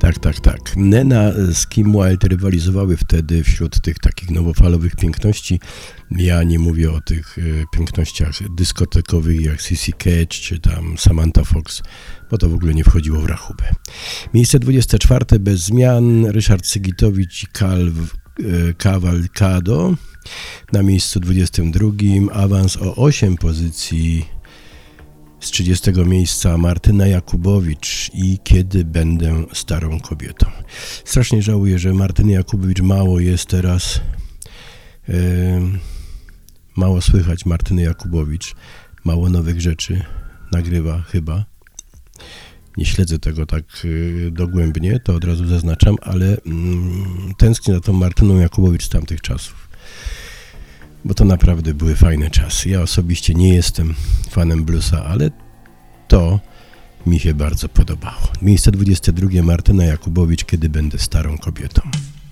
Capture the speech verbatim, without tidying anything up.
Tak, tak, tak. Nena z Kim Wilde rywalizowały wtedy wśród tych takich nowofalowych piękności. Ja nie mówię o tych y, pięknościach dyskotekowych jak Sissy Catch czy tam Samantha Fox, bo to w ogóle nie wchodziło w rachubę. Miejsce dwudzieste czwarte bez zmian Ryszard Sygitowicz i Calv, y, Cavalcado. Na miejscu dwudziestym drugim awans o osiem pozycji z trzydziestego miejsca Martyna Jakubowicz i Kiedy będę starą kobietą. Strasznie żałuję, że Martyny Jakubowicz mało jest teraz, yy, mało słychać Martyny Jakubowicz, mało nowych rzeczy nagrywa chyba. Nie śledzę tego tak yy, dogłębnie, to od razu zaznaczam, ale yy, tęsknię za tą Martyną Jakubowicz z tamtych czasów. Bo to naprawdę były fajne czasy. Ja osobiście nie jestem fanem bluesa, ale to mi się bardzo podobało. Miejsce dwudzieste drugie Martyna Jakubowicz, Kiedy będę starą kobietą.